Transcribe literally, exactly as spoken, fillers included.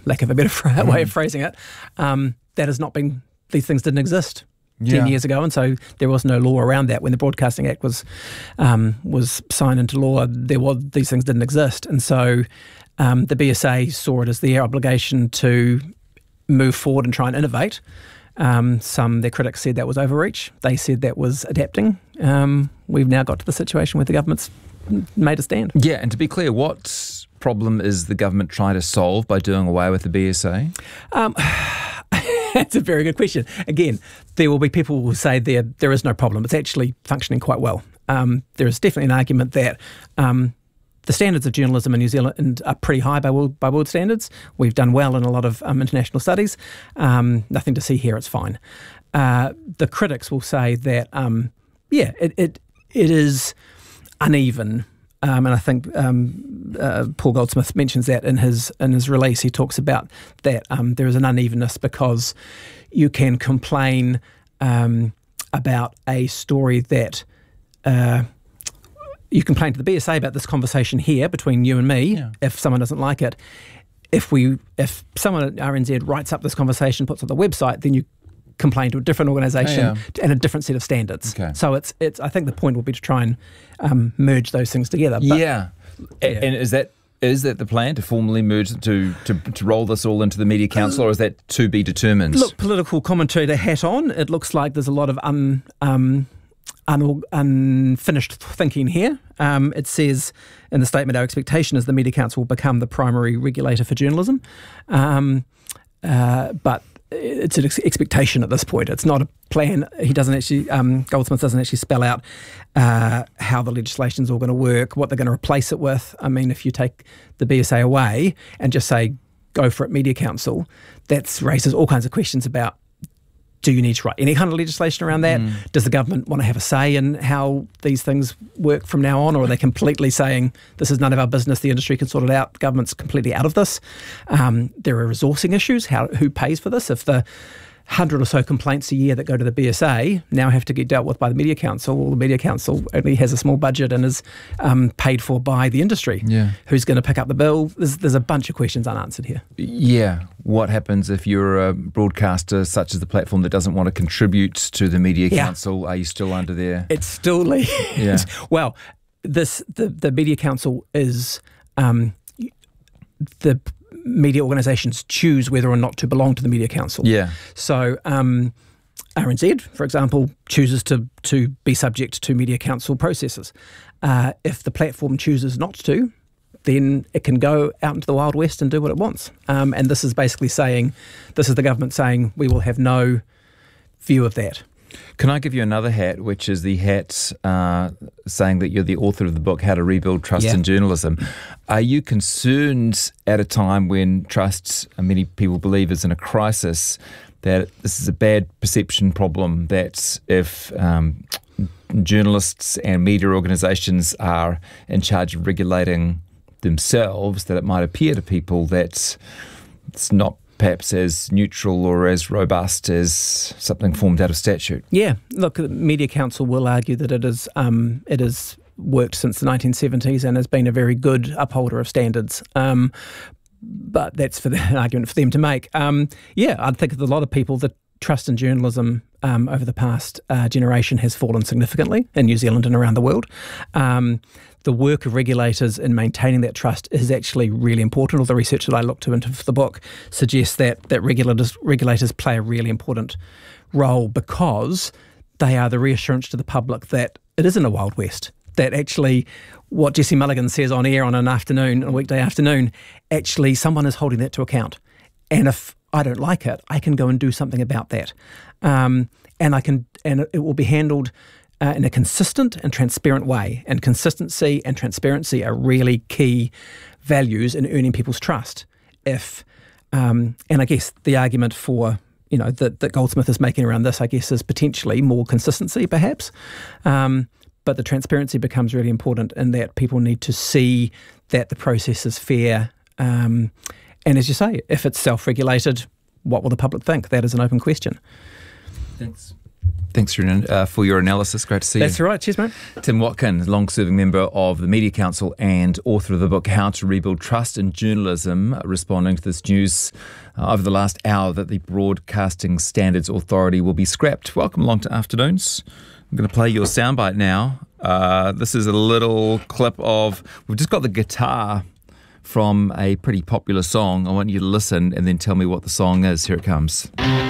lack of a better mm. way of phrasing it, um, that has not been, these things didn't exist yeah. ten years ago, and so there was no law around that. When the Broadcasting Act was um, was signed into law, there was, these things didn't exist, and so um, the B S A saw it as their obligation to move forward and try and innovate. Um, some, their critics said that was overreach. They said that was adapting. Um, we've now got to the situation where the government's made a stand. Yeah, and to be clear, what problem is the government trying to solve by doing away with the B S A? Um, that's a very good question. Again, there will be people who will say there there is no problem. It's actually functioning quite well. Um, there is definitely an argument that um, the standards of journalism in New Zealand are pretty high by world, by world standards. We've done well in a lot of um, international studies. Um, nothing to see here, it's fine. Uh, the critics will say that, um, yeah, it, it it is uneven. Um, and I think um, uh, Paul Goldsmith mentions that in his in his release. He talks about that um, there is an unevenness because you can complain um, about a story that... Uh, You complain to the B S A about this conversation here between you and me yeah. if someone doesn't like it. If we, if someone at R N Z writes up this conversation, puts it on the website, then you complain to a different organisation oh, yeah. and a different set of standards. Okay. So it's, it's. I think the point will be to try and um, merge those things together. But, yeah. yeah, and is that is that the plan, to formally merge to to to roll this all into the Media Council, or is that to be determined? Look, political commentator hat on. It looks like there's a lot of un. Um, Un- unfinished thinking here. Um, it says in the statement, our expectation is the Media Council will become the primary regulator for journalism. Um, uh, but it's an ex- expectation at this point. It's not a plan. He doesn't actually, um, Goldsmith doesn't actually spell out uh, how the legislation's all going to work, what they're going to replace it with. I mean, if you take the B S A away and just say, go for it, Media Council, that raises all kinds of questions about, do you need to write any kind of legislation around that? Mm. Does the government want to have a say in how these things work from now on? Or are they completely saying, this is none of our business, the industry can sort it out, government's completely out of this? Um, there are resourcing issues. How, who pays for this? If the hundred or so complaints a year that go to the B S A now have to get dealt with by the Media Council, well, the Media Council only has a small budget and is um, paid for by the industry. Yeah. Who's going to pick up the bill? There's, there's a bunch of questions unanswered here. Yeah. What happens if you're a broadcaster such as the platform that doesn't want to contribute to the Media yeah. Council? Are you still under there? It's still yeah. Well, this the, the Media Council is um, the media organisations choose whether or not to belong to the Media Council. Yeah. So um, R N Z, for example, chooses to to be subject to Media Council processes. Uh, if the platform chooses not to, then it can go out into the Wild West and do what it wants. Um, and this is basically saying, this is the government saying, we will have no view of that. Can I give you another hat, which is the hat uh, saying that you're the author of the book, How to Rebuild Trust yeah. in Journalism. Are you concerned at a time when trust, many people believe, is in a crisis, that this is a bad perception problem, that if um, journalists and media organisations are in charge of regulating themselves, that it might appear to people that it's not perhaps as neutral or as robust as something formed out of statute? Yeah, look, the Media Council will argue that it is um, it has worked since the nineteen seventies and has been a very good upholder of standards. Um, but that's for the, an argument for them to make. Um, yeah, I think that a lot of people, the trust in journalism um, over the past uh, generation has fallen significantly in New Zealand and around the world. Um, the work of regulators in maintaining that trust is actually really important. All the research that I looked into for the book suggests that that regulators regulators play a really important role because they are the reassurance to the public that it isn't a Wild West, that actually what Jesse Mulligan says on air on an afternoon, a weekday afternoon, actually someone is holding that to account. And if I don't like it, I can go and do something about that. Um, and I can, and it will be handled Uh, in a consistent and transparent way. And consistency and transparency are really key values in earning people's trust. If, um, and I guess the argument for, you know, that, that Goldsmith is making around this, I guess, is potentially more consistency, perhaps. Um, but the transparency becomes really important in that people need to see that the process is fair. Um, and as you say, if it's self-regulated, what will the public think? That is an open question. Thanks. Thanks for, uh, for your analysis. Great to see That's you. That's right. Cheers, mate. Tim Watkin, long-serving member of the Media Council and author of the book How to Rebuild Trust in Journalism, responding to this news uh, over the last hour that the Broadcasting Standards Authority will be scrapped. Welcome along to Afternoons. I'm going to play your soundbite now. Uh, this is a little clip of... We've just got the guitar from a pretty popular song. I want you to listen and then tell me what the song is. Here it comes.